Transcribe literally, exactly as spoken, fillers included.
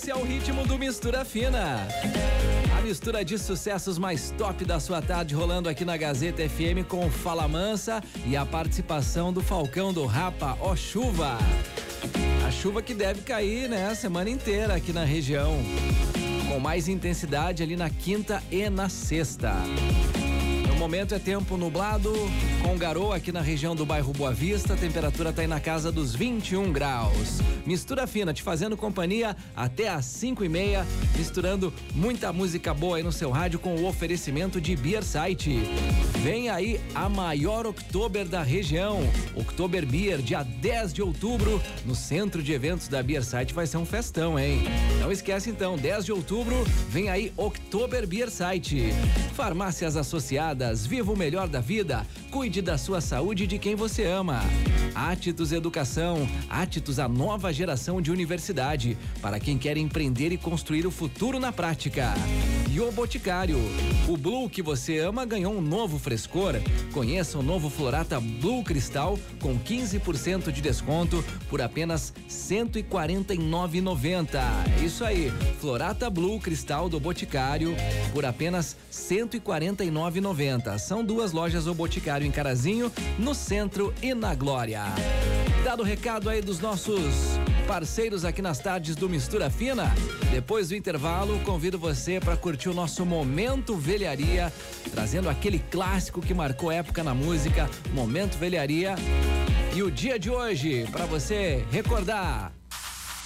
Esse é o ritmo do Mistura Fina. A mistura de sucessos mais top da sua tarde rolando aqui na Gazeta F M com Fala Mansa e a participação do Falcão do Rapa, ó chuva. A chuva que deve cair, né, a semana inteira aqui na região. Com mais intensidade ali na quinta e na sexta. No momento é tempo nublado, com garoa aqui na região do bairro Boa Vista, a temperatura tá aí na casa dos vinte e um graus. Mistura Fina, te fazendo companhia até às cinco e meia, misturando muita música boa aí no seu rádio com o oferecimento de Beer Site. Vem aí a maior Oktober da região, Oktober Beer, dia dez de outubro, no centro de eventos da Beer Site, vai ser um festão, hein? Não esquece então, dez de outubro, vem aí Oktober Beer Site. Farmácias Associadas, viva o melhor da vida, cuide da sua saúde e de quem você ama. Atitudes Educação, Atitudes, a nova geração de universidade, para quem quer empreender e construir o futuro na prática. E o Boticário, o Blue que você ama ganhou um novo frescor. Conheça o novo Florata Blue Cristal com quinze por cento de desconto por apenas cento e quarenta e nove reais e noventa centavos. Isso aí, Florata Blue Cristal do Boticário por apenas cento e quarenta e nove reais e noventa centavos. São duas lojas do Boticário em Carazinho, no centro e na Glória. Dado o recado aí dos nossos parceiros aqui nas tardes do Mistura Fina, depois do intervalo convido você para curtir o nosso Momento Velharia, trazendo aquele clássico que marcou época na música, Momento Velharia. E o dia de hoje, para você recordar.